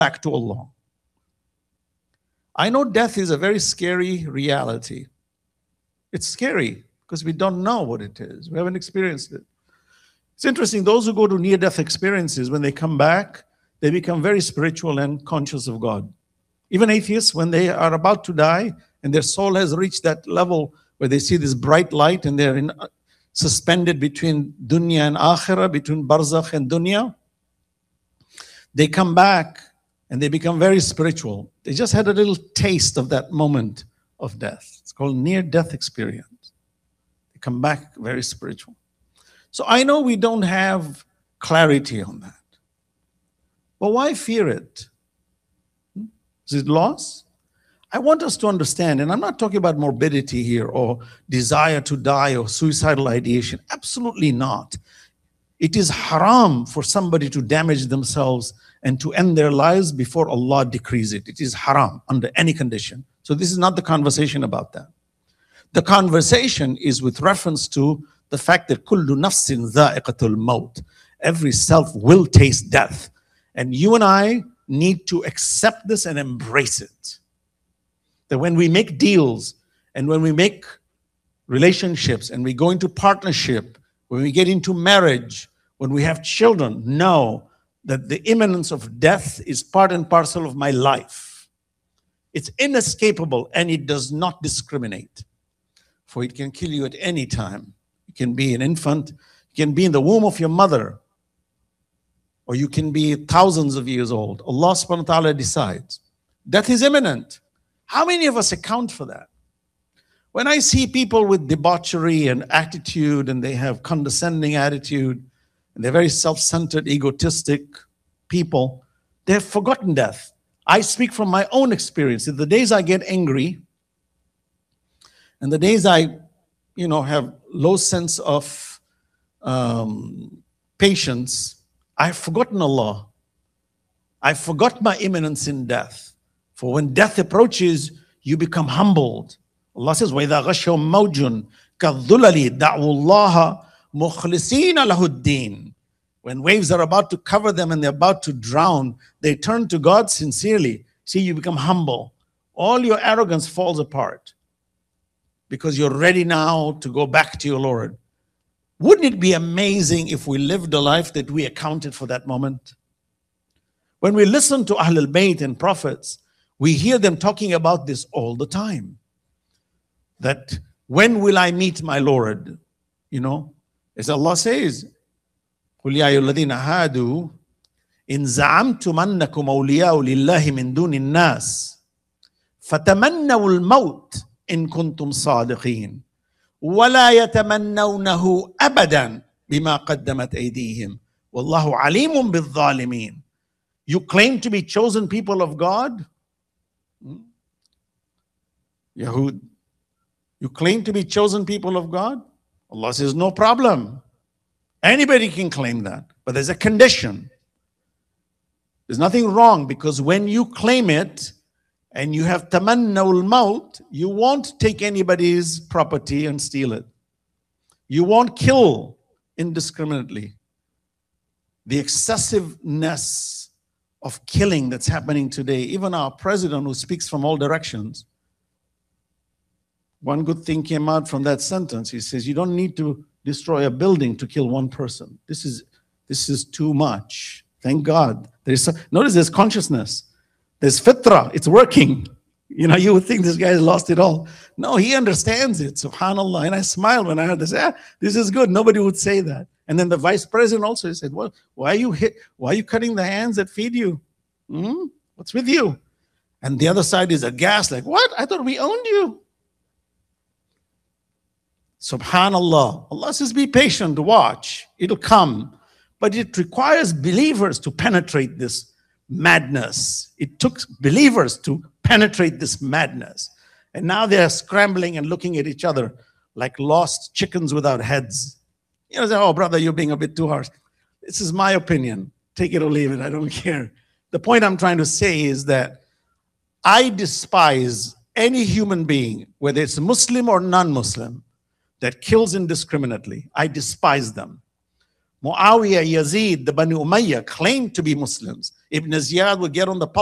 back to Allah. I know death is a very scary reality. It's scary because we don't know what it is. We haven't experienced it. It's interesting, those who go to near-death experiences, when they come back, they become very spiritual and conscious of God. Even atheists, when they are about to die and their soul has reached that level where they see this bright light and they're suspended between dunya and akhirah, between barzakh and dunya, they come back and they become very spiritual. They just had a little taste of that moment of death. It's called near-death experience. They come back very spiritual. So I know we don't have clarity on that. But why fear it? Is it loss? I want us to understand, and I'm not talking about morbidity here or desire to die or suicidal ideation. Absolutely not. It is haram for somebody to damage themselves and to end their lives before Allah decrees it. It is haram under any condition. So this is not the conversation about that. The conversation is with reference to the fact that kullu nafsin dha'iqatul maut. Every self will taste death. And you and I need to accept this and embrace it. That when we make deals and when we make relationships and we go into partnership, when we get into marriage, when we have children, know that the imminence of death is part and parcel of my life. It's inescapable and it does not discriminate. For it can kill you at any time. You can be an infant, you can be in the womb of your mother, or you can be thousands of years old. Allah subhanahu wa ta'ala decides. Death is imminent. How many of us account for that? When I see people with debauchery and attitude, and they have condescending attitude, and they're very self-centered, egotistic people, they've forgotten death. I speak from my own experience. In the days I get angry, and the days I, have low sense of patience, I've forgotten Allah. I forgot my imminence in death. For when death approaches, you become humbled. Allah says, وَإِذَا غَشَّهُمْ مَوْجٌ كَالظُّلَلِ دَعْوُوا اللَّهَ مُخْلِصِينَ لَهُ الدِّينَ. When waves are about to cover them and they're about to drown, they turn to God sincerely. See, you become humble. All your arrogance falls apart because you're ready now to go back to your Lord. Wouldn't it be amazing if we lived a life that we accounted for that moment? When we listen to Ahlul Bayt and prophets, we hear them talking about this all the time. That when will I meet my Lord? As Allah says, قُلْ يَا أَيُّهَا الَّذِينَ هَادُوا إِنْ زَعَمْتُمْ أَنَّكُمْ أَوْلِيَاءُ لِلَّهِ مِنْ دُونِ النَّاسِ فَتَمَنَّوُا الْمَوْتِ إِنْ كُنْتُمْ صَادِقِينَ وَلَا يَتَمَنَّوْنَهُ أَبَدًا بِمَا قَدَّمَتْ أَيْدِيهِمْ وَاللَّهُ عَلِيمٌ بِالظَّالِمِينَ. You claim to be chosen people of God? Yahud. You claim to be chosen people of God? Allah says, no problem. Anybody can claim that. But there's a condition. There's nothing wrong, because when you claim it and you have tamannawul maut, you won't take anybody's property and steal it. You won't kill indiscriminately. The excessiveness of killing that's happening today, even our president who speaks from all directions, one good thing came out from that sentence. He says, you don't need to destroy a building to kill one person. This is too much. Thank God. Notice there's consciousness. There's fitra. It's working. You would think this guy has lost it all. No, he understands it. Subhanallah. And I smiled when I heard this. This is good. Nobody would say that. And then the vice president also said, well, why are you cutting the hands that feed you? What's with you? And the other side is aghast, like, what? I thought we owned you. Subhanallah. Allah says, be patient, watch. It'll come. But it requires believers to penetrate this madness. It took believers to penetrate this madness. And now they're scrambling and looking at each other like lost chickens without heads. Say, oh, brother, you're being a bit too harsh. This is my opinion. Take it or leave it. I don't care. The point I'm trying to say is that I despise any human being, whether it's Muslim or non-Muslim, that kills indiscriminately. I despise them. Muawiyah, Yazid, the Banu Umayyah claimed to be Muslims, Ibn Ziyad would get on the